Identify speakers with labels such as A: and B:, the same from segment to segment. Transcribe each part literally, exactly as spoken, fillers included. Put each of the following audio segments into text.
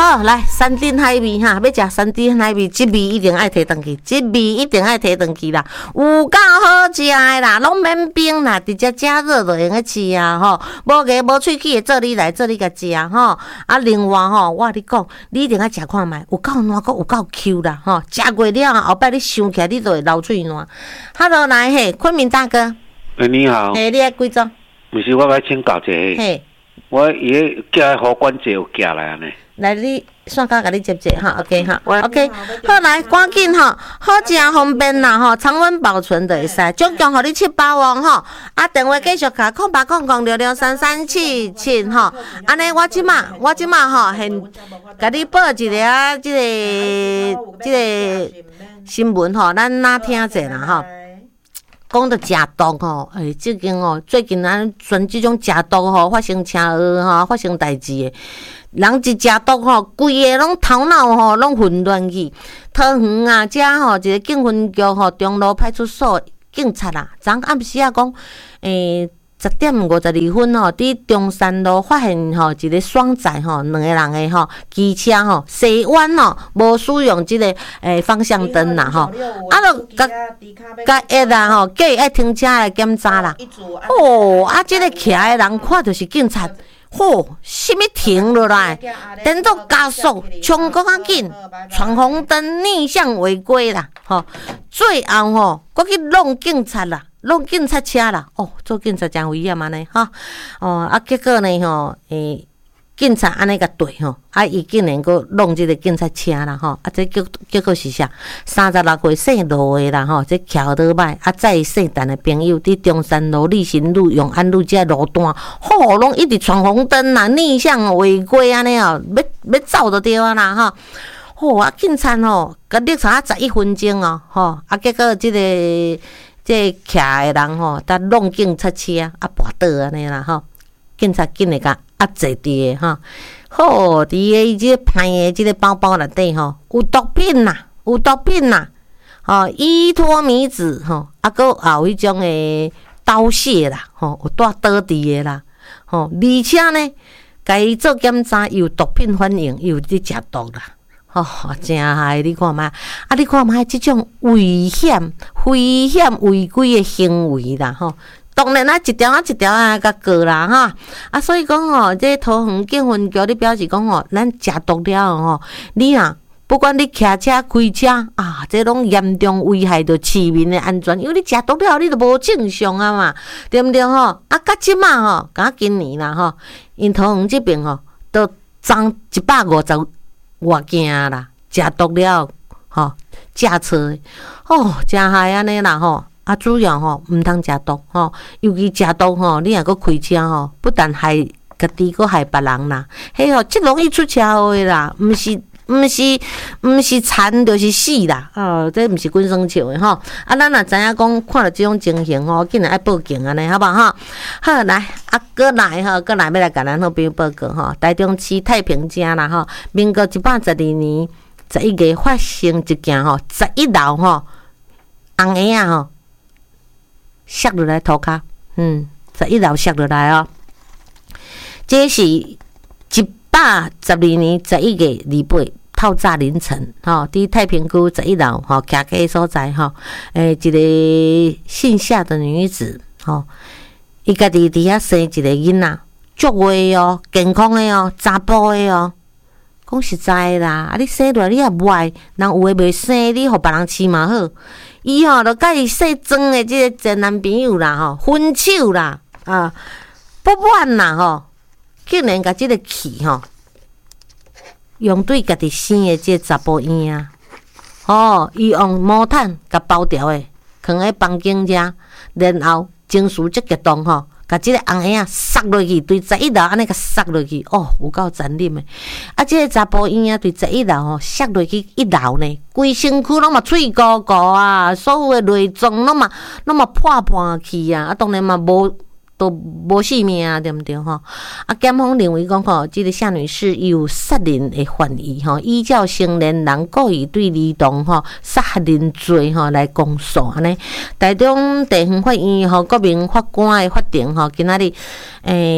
A: 好，来山珍海味哈，要食山珍海味，这味一定爱摕回去，这味一定爱摕回去啦。有够好食的啦，拢免冰啦，直接加热就用个吃啊吼。无个无喙齿的，做你来做你甲食吼。啊，另外吼，我你讲，你一定爱食看觅，有够烂，有够 Q 啦吼。食过了后摆你想起来，你就会流喙烂。Hello， 来嘿，昆明大哥。
B: 哎，你好。
A: 嘿，你爱几种？
B: 不是，我要请教一下。嘿。我伊个夹喉管节有夹来安尼。
A: 来，你线卡甲你接接哈 ，OK 哈 ，OK， 好来，赶紧哈，好食方便啦吼，常温保存就会使，总共互你七包哦吼，啊电话继续卡空八空空六六三三七七吼，安尼我即马我即马吼，现甲你报一个啊，即个即个新闻吼，咱哪听者啦吼。讲到食毒吼，诶、欸，最近哦，最近咱全即种食毒吼，发生车祸吼，发生代志诶，人一食毒吼，规个拢头脑吼，拢混乱去。桃园啊，遮吼一个警分局吼，中路派出所警察啊，昨暗时啊讲，诶、欸。十点五十二分吼，伫中山路发现吼一个双载吼，两个人诶吼，机车吼西弯吼，无使用即个诶方向灯啦吼，啊，就甲甲一啦吼，叫伊爱停车来检查啦。哦，啊，即个徛诶人看就是警察。吼，什么停落来？电动加速，冲更较紧，闯红灯逆向违规啦！吼，最后吼，搁去弄警察啦，弄警察车啦！哦，做警察真危险安尼哈！哦，啊，结果呢吼，诶、欸，警察安尼甲对吼，啊，伊竟然搁弄即个警察车啦吼！啊，这结结果是啥？三十六岁姓罗的啦吼，这桥倒歹，啊，载姓陈的朋友伫中山路、立新路、永安路这路段，吼，拢一直闯红灯啦，逆向违规安尼哦，要要走就对啊啦吼！吼啊，警察吼，甲勒查十一分钟哦，吼啊，结果即、这个即徛的人吼，搭弄警察车啊，跋倒安尼啦吼，警察紧来甲压坐伫的吼。好，伫个即个歹的即个包包内底吼，有毒品啦，有毒品啦，吼，依托米子吼，啊，搁有迄种诶刀械啦，吼，有带刀伫的啦，吼，而且呢，甲伊做检查，有毒品反应，有伫食毒啦，吼，真害你看觅，啊，你看觅即种危险、危险违规的行为啦，吼。当然啦，一条啊一条啊，甲过啦哈啊，所以讲吼，这桃园警分局你表示讲吼，咱食毒了吼，你啊，不管你骑车开车啊，这拢严重危害到市民的安全，因为你食毒了，你都无正常啊嘛，对毋对吼？啊，到即马吼，甲今年啦吼，因桃园这边吼，都涨一百五十外件啦，食毒了吼，驾车哦，真害安尼啦吼。啊，主要吼毋通食毒吼，尤其食毒吼，你若搁开车吼，不但害家己，搁害别人啦。迄吼，即容易出车祸啦，毋是毋是毋是残就是死啦。哦，这毋是滚双笑的吼。啊，咱若知影讲看到即种情形吼，紧来爱报警安尼，好无吼？好来，啊，搁来吼，搁来要来甲咱好朋友报告吼。台中市太平街啦吼，民国一百十二年十一月发生一件吼，十一楼吼，红鞋啊吼。摔落来涂骹，嗯，十一楼摔落来哦。这是一百十二年十一月二八透早凌晨，吼、哦，伫太平区十一楼吼，徛街所在吼，诶、欸，一个姓夏的女子，吼、哦，伊家己伫遐生一个囡仔，足话哦，健康的哦，查甫的哦。讲实在啦，啊，你生落来你也歪，人有诶袂生，你互别人饲嘛好。伊吼就甲伊细装诶，即个前男朋友啦，吼分手啦，啊不满啦，吼竟然甲即个气吼用对家己生诶即个查甫婴啊，吼伊用毛毯甲包条诶，放喺房间遮，然后情绪足激动吼。甲即个红鞋啊塞落去，对十一楼安尼甲塞落去，哦，有够残忍诶！啊，即个查甫婴啊，对十一楼吼塞落去一楼呢，规身躯拢嘛脆糊糊啊，所有诶内脏拢嘛拢嘛破破去啊，啊，当然嘛无。都无性命啊，对毋对吼？啊，检方认为讲吼，即、这个夏女士有杀人的犯意吼，依照成年人故意对儿童吼杀人罪吼来公诉安尼。台中地方法院吼，国民法官的法庭吼，今仔日诶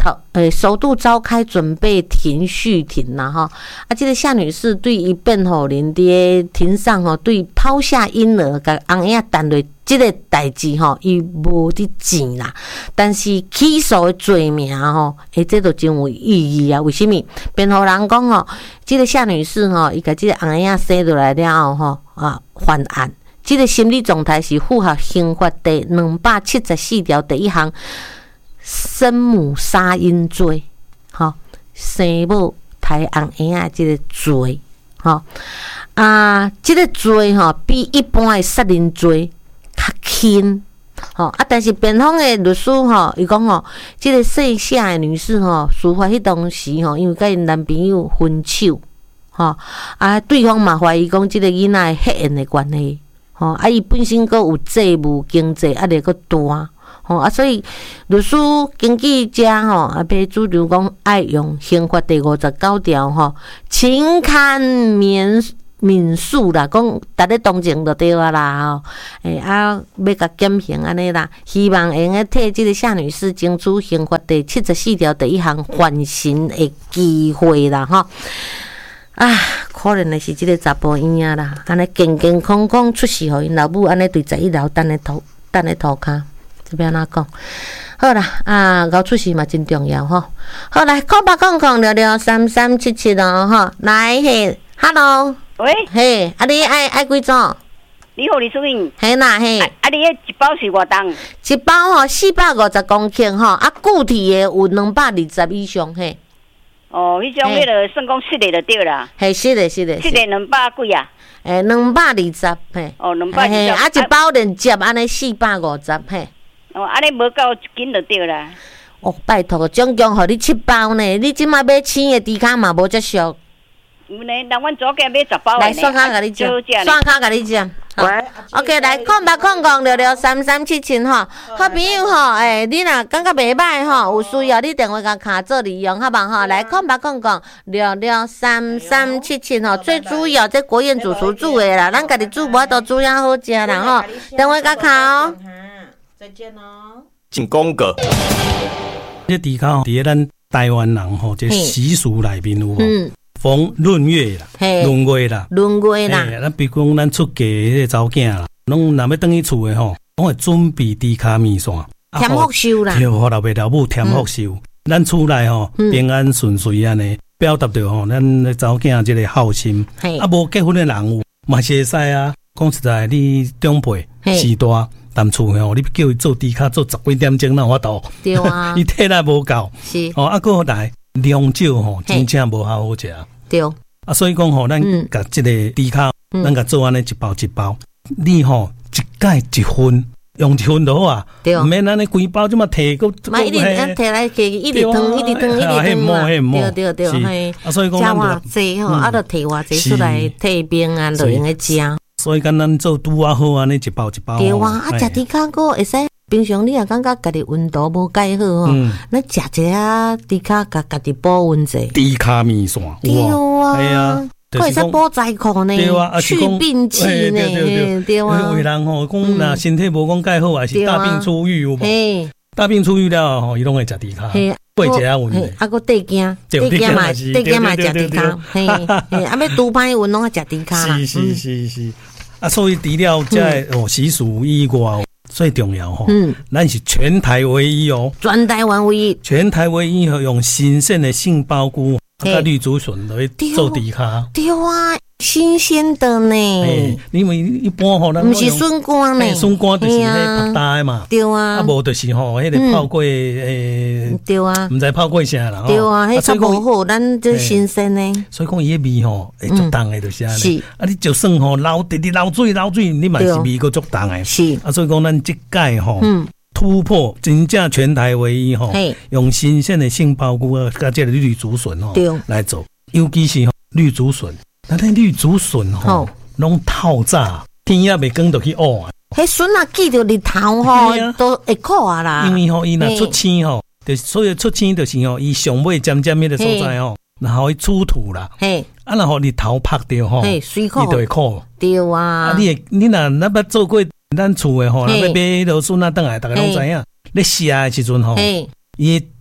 A: 头诶，首度召开准备庭续庭啦哈。啊，这个夏女士对伊辩护人伫庭上吼，对抛下婴儿甲翁仔单落这个代志吼，伊无伫钱啦。但是起诉的罪名吼，诶，这都真有意义啊。为什么？辩护人讲吼，这个夏女士吼，伊甲这个翁仔生落来了后吼啊，犯案。这个心理状态是符合刑法第两百七十四条第一项生母杀婴罪，吼，生母杀翁婴仔这个罪，吼啊，这个罪吼比一般的杀人罪较轻，吼啊，但是辩方的律师吼，伊讲吼，这个姓夏的女士吼，事发迄当时吼，因为甲因男朋友分手，吼啊，对方嘛怀疑讲这个囡仔血缘的关系。吼啊！伊本身阁有债务经济压力阁大，吼啊！所以律师根据遮吼啊，被主张讲爱用刑法第五十九条吼，情堪免民诉啦，讲逐日同情就对啊啦吼，诶啊要甲减刑安尼啦，希望会用替即个夏女士争取刑法第七十四条第一项缓刑的机会啦吼。啊，可怜的是即个查甫婴仔啦，安尼健健康康出世，互因老母安尼对十一楼等咧涂等咧涂骹，这要安怎讲？好啦，啊，熬出世嘛真重要吼。好来，空八空空聊聊三三七七哦吼，来嘿 ，Hello，
C: 喂，
A: 嘿，啊你爱爱几种？
C: 你好，李淑英。
A: 嘿啦嘿，
C: 啊，啊你迄一包是偌重？
A: 一包吼四百五十公克吼，啊固体的有两百二十以上嘿。
C: 哦，迄种迄个算讲湿的就对啦。
A: 嘿，是的，是的。
C: 湿的两百几啊？
A: 诶，两百二十嘿。
C: 哦，两百二十。
A: 啊，一包连接安尼四百五十嘿。
C: 哦，安尼无够一斤就对啦。
A: 哦，拜托，总共互你七包呢。你即摆买青的猪脚嘛无遮俗。
C: 有呢，那阮昨家买十包的呢。
A: 来，刷卡甲你讲，刷卡甲你讲。喂 ，OK， 来，空八空空六六三三七七吼，好朋友吼，诶，你若感觉袂歹吼，有需要你电话甲卡做利用，好无吼？来，空八空空六六三三七七吼，最主要这国宴主厨煮的啦，咱家己煮无都煮遐好食啦吼，电话甲卡哦。再见哦。
D: 进广告。这猪脚吼，伫咱台湾人吼，这习俗内面有无？嗯。逢闰月啦，闰月啦，
A: 闰月啦，
D: 咱比如讲咱出嫁迄个查某囝啦，拢若要转去厝诶吼，拢会准备猪脚面线，
A: 添福寿啦，
D: 对，互老爸老母添福寿，咱厝内吼平安顺遂安尼，表达着吼咱查某囝即个孝心。啊，无结婚诶人有嘛是会使啊。讲实在，你长辈时大，但厝吼，你叫伊做猪脚做十几点钟，哪有法度？
A: 对啊，
D: 伊体力无够，
A: 是
D: 哦，啊，搁来量少吼，真正无好好食。
A: 对，
D: 啊，所以讲吼，咱甲即个猪脚，咱甲做安尼一包一包，你吼一解一分，用一分就好啊，毋免安尼规包这么摕个，
A: 嘛一直摕来摕，一直烫，一直烫，一直烫嘛，对对对，嘿，
D: 啊，所以讲
A: 加偌济吼，啊，着摕偌济出来退冰啊，就用来食。
D: 所以讲咱做拄啊好安尼一包一包。
A: 对啊，啊，食猪脚个会使。平常你若感觉家己温度无介好吼，咱食一下猪脚，甲家己保温者。
D: 猪脚面线，
A: 对啊，
D: 系啊，
A: 佫会使补在裤呢，去病气呢，对啊。
D: 有人吼讲，若身体无讲介好，还是大病初愈有无？大病初愈了吼，伊拢会食猪脚，过节啊温的。
A: 啊，佫地惊，地惊嘛，地惊嘛食猪脚，嘿，嘿，啊，要拄歹温拢爱食猪脚啦。
D: 是是是是，啊，所以除了这哦习俗以外。最重要吼，嗯，咱是全台唯一哦，
A: 全台湾唯一，
D: 全台唯一用新鲜的杏鲍菇甲绿竹笋来做猪脚，
A: 对啊，新鲜的呢。
D: 因为一般吼，咱
A: 不是笋干呢，
D: 笋干就是迄拍大的嘛，
A: 对啊，
D: 啊无就是吼，迄个泡过诶，
A: 对啊，
D: 唔知泡过啥啦，
A: 对啊，迄较无好，咱这新鲜呢。
D: 所以讲伊迄味吼会足重的，就是安尼。啊，你就算吼捞直直捞水捞水，你嘛是味个足重的。
A: 是
D: 啊，所以讲咱即届吼，突破真正全台唯一吼，用新鲜的杏鲍菇啊，加这个绿竹笋吼来做，尤其是绿竹笋。那那绿竹笋吼，拢透早天也未光就去挖。
A: 迄笋啊，见着日头吼，都会苦啊啦。
D: 因为吼，伊若出青吼，就所以出青就是吼，伊上尾尖尖迄个所在吼，然后伊出土啦。嘿，啊，然后日头拍着吼，嘿，水苦，伊就会苦。对啊。啊，你你若那捌做过咱厝诶吼，那要买迄落笋啊，倒来，大家拢知影。咧食诶时阵吼，伊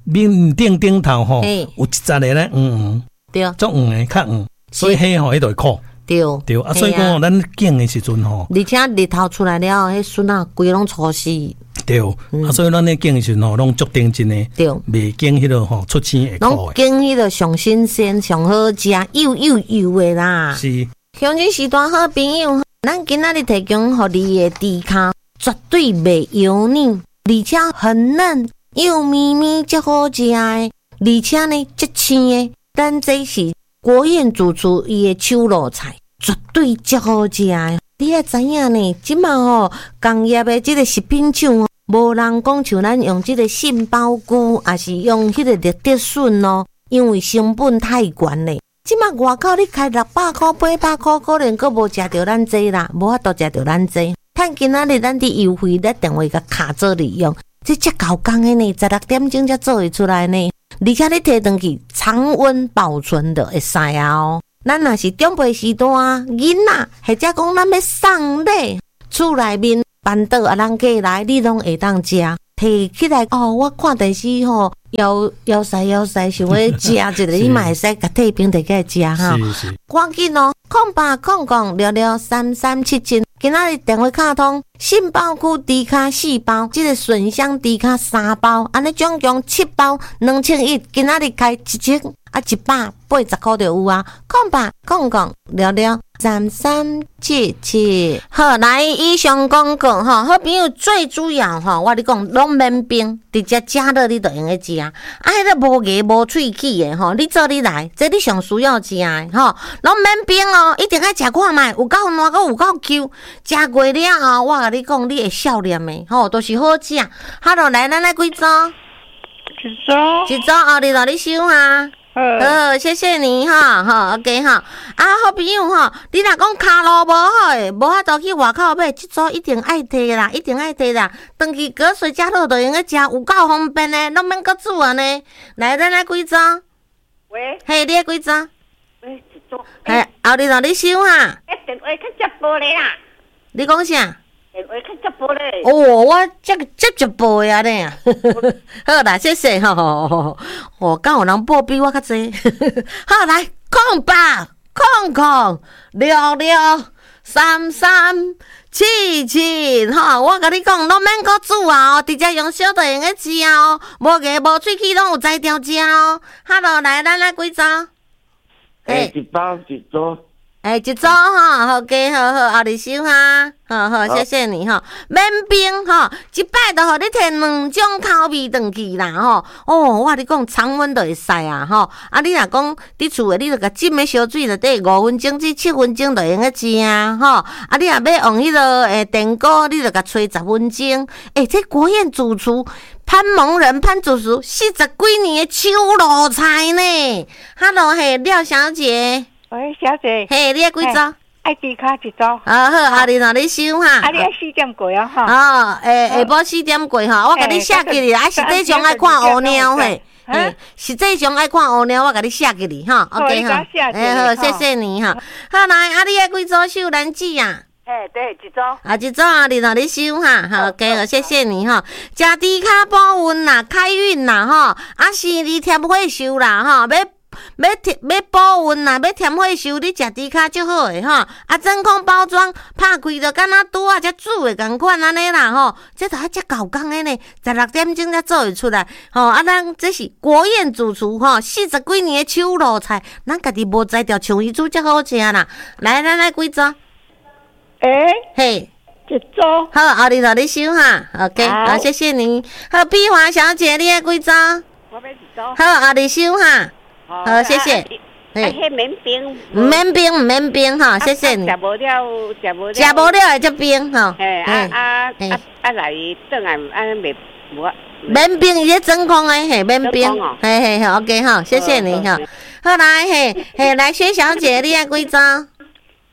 D: 面顶顶头吼，有一十个咧黄黄，
A: 对，
D: 足黄的较黄，所以迄吼迄就会苦。
A: 对
D: 对啊，所以讲咱拣的时阵吼，
A: 而且日头出来了，迄笋啊规拢粗死。
D: 对，
A: 嗯、
D: 啊，所以咱咧拣的时阵吼，拢足定真的。
A: 对，
D: 袂拣迄落吼出青会苦的。
A: 拢拣迄落上新鲜、上好食、幼幼幼的啦。
D: 是。乡
A: 亲时代好朋友，咱今仔日提供互你的猪脚，绝对袂油腻，而且很嫩，又咪咪，足好食的，而且呢，足青的。咱这是国宴主厨伊的手路菜，绝对足好食的。你也知影呢，即马吼工业的即个食品厂哦，无人讲像咱用即个杏鲍菇，也是用迄个绿竹笋哦，因为成本太悬咧。即马外口你开六百块、八百块，可能阁无食着咱这啦，无法度食着咱这。趁今仔日咱伫优惠咧电话甲卡做利用，这才够工的呢，十六点钟才做会出来呢。而且你摕回去常温保存的会使啊哦。咱若是长辈时代囡仔，或者讲咱要送礼，厝内面办桌啊人过来，你拢会当食。摕起来哦，我看电视吼，摇摇晒摇晒，想要食一个，你嘛会使甲退冰摕起来食哈。赶紧哦，空八空空六六三三七七，今仔日电话卡通，杏鲍菇猪脚四包，即、这个笋香猪脚三包，安尼总共七包，两千一，今仔日开一千啊一百八十块就有啊。空八空空六六三三七七，好，来以上广告吼，好朋友最主要吼，我你讲拢免冰，直接加热你就用个食。啊，迄个无牙无喙齿的吼，你做你来，这你上需要食的吼，拢免冰哦，一定爱食看卖，有够烂，佮有够 Q， 食过了后，我甲你讲，你会笑脸的吼，都是好食。好咯，来，咱来几组？
C: 一组，
A: 一组后日让你收哈。好，谢谢你哈，好 ，OK 哈。啊，好朋友哈，你若讲骹路无好诶，无法度去外口买，即组一定爱摕啦，一定爱摕啦。登去隔水加热就用个食，有够方便诶，拢免搁煮啊呢。来，咱来几组？
C: 喂，
A: 嘿，你诶几组？
C: 喂，一组。
A: 嘿，后日让你收哈。
C: 诶，电话较接无咧啦。
A: 你讲啥？
C: 电话较接无咧。
A: 哦，我接接接报呀咧。好啦，谢谢吼。哦，敢有人报比我较济。好，来，空八空空六六三三七七。吼，我甲你讲，拢免搁煮啊哦，直接用小就用个食哦，无牙无喙齿拢有材料食哦。好咯，来，咱来几组？
B: 诶，一包一组。
A: 哎，一组吼 ，OK， 好好，后日收哈，好好，谢谢你哈，免冰吼，一摆就互你摕两种口味转去啦吼。哦，我你讲常温就会使啊吼，啊你若讲伫厝诶，你就甲浸诶烧水内底五分钟至七分钟就用个食啊吼。啊你若要用迄个诶电锅，你就甲吹十分钟。诶，这国宴主厨潘蒙人潘主厨四十几年诶手路菜呢。Hello， 嘿，廖小姐。
C: 喂，小姐，
A: 嘿，你爱几组？
C: 爱猪脚一组。
A: 好好，后日让你收哈。
C: 啊，你爱四点过啊哈。
A: 哦，诶，下晡四点过哈，我甲你写起哩。啊，实际上爱看乌鸟嘿，嘿，实际上爱看乌鸟，我甲你写起哩哈。OK 哈，诶好，谢谢你哈。好来，啊，你爱几组秀兰子啊？
C: 嘿，对，一组。
A: 啊，一组后日让你收哈。好 ，OK， 好，谢谢你哈。食猪脚保温啦，开运啦哈。啊，生理添火烧啦哈，要。要添要保温啦，要添火烧，你食猪脚足好诶吼。啊，真空包装，拍开就敢若拄啊才煮诶共款安尼啦吼。这都还才够工诶呢，十六点钟才做会出来吼。啊，咱这是国宴主厨吼，四十几年诶手路菜，咱家己无材料像伊煮才好食啦。来，咱来几组？
C: 诶，
A: 嘿，
C: 一组。
A: 好，后日让你收哈。OK， 好，谢谢你。好，碧华小姐，你爱几组？
C: 我要一组。
A: 好，后日收哈。好，谢谢。
C: 哎，迄免冰，
A: 唔免冰，唔免冰哈，谢谢你。
C: 食无了，食无了，
A: 食无了会则冰哈。
C: 嘿，啊啊啊啊来转来，安尼袂无。
A: 免冰伊咧真空诶，嘿，免冰，嘿嘿嘿 ，OK 哈，谢谢你哈。好来，嘿嘿，来薛小姐，你爱几组？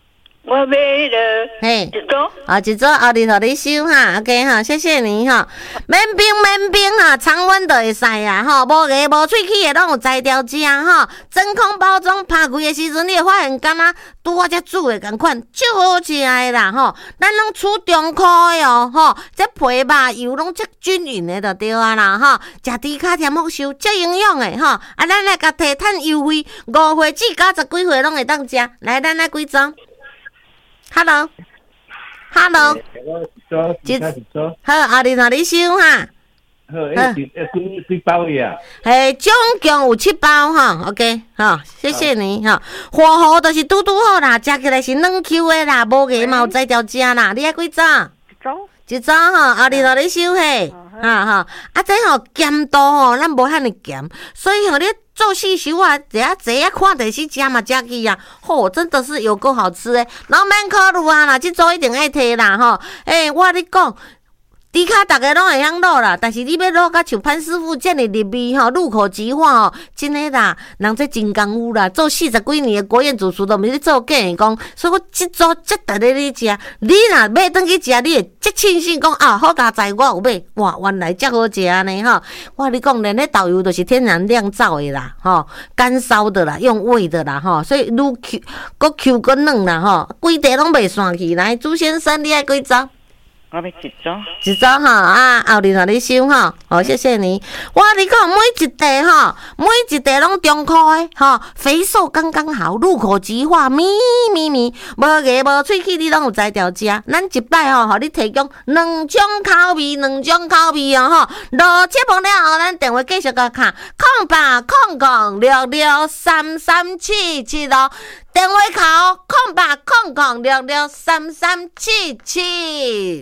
E: 我买了，嘿，一组，
A: 啊，一组后日互你收哈 ，OK 哈，谢谢你哈。免冰免冰哈，常温就会使啊，吼，无牙无喙齿的拢有摘掉食吼。真空包装拍开的时阵，你会发现敢若拄我遮煮的共款，足好食的啦吼。咱拢取中科的哦，吼，这皮肉油拢足均匀的就对啊啦吼。食猪脚甜福寿，足营养的吼。啊，咱来甲摕趁优惠，五岁至九十几岁拢会当食。来，咱来几种。Hello，Hello，
B: 一
A: 好，后日互你收哈。
B: 好，诶，几几几包呀？
A: 嘿，总共有七包哈 ，OK， 哈，谢谢你哈。火候就是拄拄好啦，食起来是软 Q 的啦，无牙嘛有摘掉食啦。你爱几组？
C: 一组，
A: 一组哈，后日互你收嘿，哈哈。啊，这吼咸度吼，咱无遐尼咸，所以吼你。做细修啊，这下这下看电视吃嘛吃去呀，吼，真的是有够好吃诶！然后免考虑啊啦，这组一定爱摕啦吼。诶、欸，我你讲，猪脚大家拢会晓卤啦，但是你要卤甲像潘师傅这样入味吼，入口即化吼，真诶啦，人这真功夫啦，做四十几年诶国宴主厨都毋是咧做假诶讲，所以我这组这逐日咧食，你若买转去食，你会这庆幸讲啊，好佳哉我有买，哇，原来这好食安尼吼。我你讲，连咧豆油都是天然酿造的啦，吼，干烧的啦，用煨的啦，吼，所以愈 Q， 搁 Q 搁嫩啦，吼，规地拢袂散去。来，朱先生，你爱几组？
E: 我要一组，
A: 一组哈啊，后日互你收哈，好，谢谢你。我你讲每一地哈，每一地拢中科的哈，肥瘦刚刚好，入口即化，咪咪咪，无牙无喙齿你拢有摘掉食。咱一摆吼，互你提供两种口味，两种口味哦吼。落节目了后，咱电话继续甲看，空八空空六六三三七七咯。电话口空八空空六六三三七七。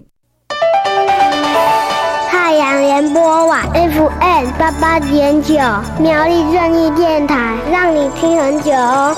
F: 太阳联播网 F M 八八点九，苗栗正义电台，让你听很久哦。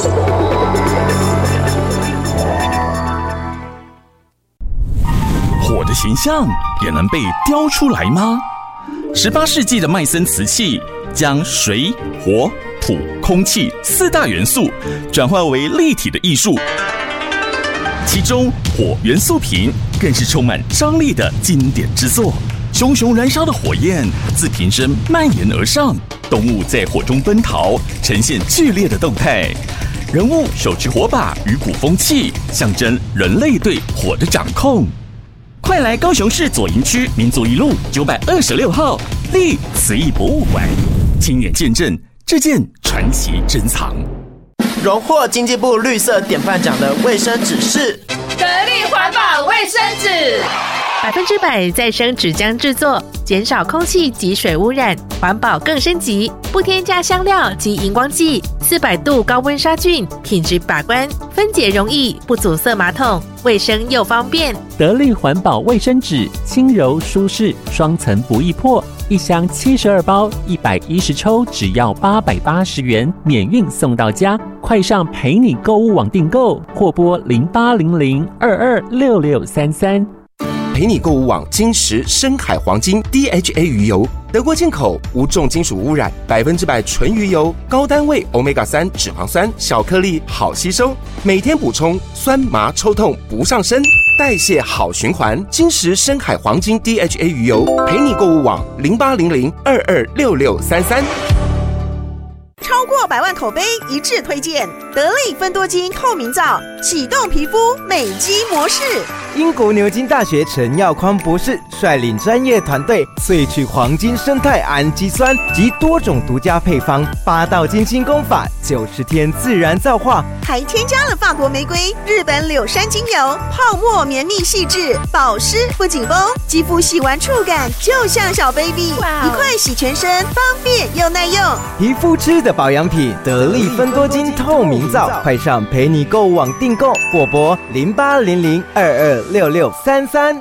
G: 火的形象也能被雕出来吗？十八世纪的麦森瓷器将水、火、土、空气四大元素转换为立体的艺术。其中火元素瓶更是充满张力的经典之作，熊熊燃烧的火焰自瓶身蔓延而上，动物在火中奔逃，呈现剧烈的动态。人物手持火把与鼓风器，象征人类对火的掌控。快来高雄市左营区民族一路九百二十六号立瓷艺博物馆，亲眼见证这件传奇珍藏。
H: 荣获经济部绿色典范奖的卫生纸是
I: 得力环保卫生纸，
J: 百分之百再生纸浆制作，减少空气及水污染，环保更升级，不添加香料及荧光剂，四百度高温杀菌，品质把关，分解容易，不阻塞马桶，卫生又方便。
K: 得力环保卫生纸，轻柔舒适，双层不易破。一箱七十二包，一百一十抽，只要八百八十元，免运送到家。快上陪你购物网订购，或拨零八零零二二六六三三。
L: 陪你购物网金石深海黄金 D H A 鱼油，德国进口，无重金属污染，百分之百纯鱼油，高单位 欧米伽三 脂肪酸，小颗粒好吸收，每天补充，酸麻抽痛不上身，代谢好循环。金石深海黄金 D H A 鱼油，陪你购物网零八零零二二六六三三。
M: 超过百万口碑一致推荐得力芬多精透明皂，启动皮肤美肌模式。
N: 英国牛津大学陈耀匡博士率领专业团队萃取黄金生态氨基酸及多种独家配方，八道精心工法，九十天自然皂化，
M: 还添加了法国玫瑰、日本柳杉精油，泡沫绵密细致，保湿不紧绷，肌肤洗完触感就像小 baby， 一块洗全身，方便又耐用。
N: 皮肤吃的保养品，得力芬多精透明皂，快上陪你购物网订购，或拨零八零零二二六六三三。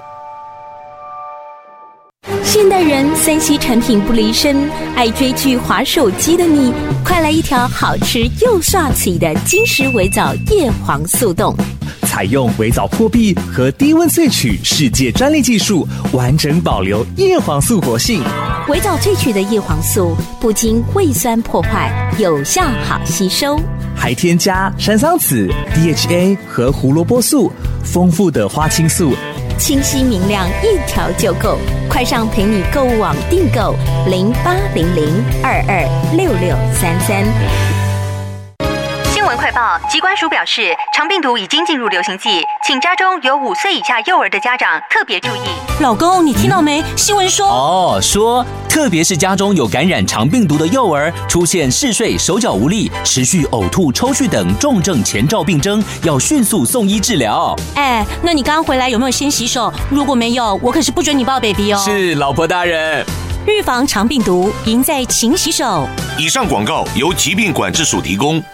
O: 现代人三 C 产品不离身，爱追剧滑手机的你，快来一条好吃又刷嘴的金石微藻叶黄素冻。
P: 采用微藻破壁和低温萃取世界专利技术，完整保留叶黄素活性。
O: 微藻萃取的叶黄素不经胃酸破坏，有效好吸收，
P: 还添加山桑子、D H A 和胡萝卜素，丰富的花青素，
O: 清晰明亮，一条就够。快上陪你购物网订购零八零零二二六六三三。
Q: 新闻快报：疾管署表示，肠病毒已经进入流行季，请家中有五岁以下幼儿的家长特别注意。
R: 老公，你听到没？新闻说
S: 哦，说特别是家中有感染肠病毒的幼儿，出现嗜睡、手脚无力、持续呕吐、抽搐等重症前兆病征，要迅速送医治疗。
R: 哎，那你刚刚回来有没有先洗手？如果没有，我可是不准你抱 baby 哦。
S: 是，老婆大人。
R: 预防肠病毒，赢在勤洗手。
T: 以上广告由疾病管制署提供。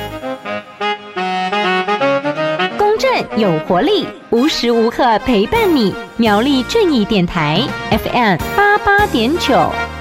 J: 有活力，无时无刻陪伴你。苗栗正义电台 F M 八八点九。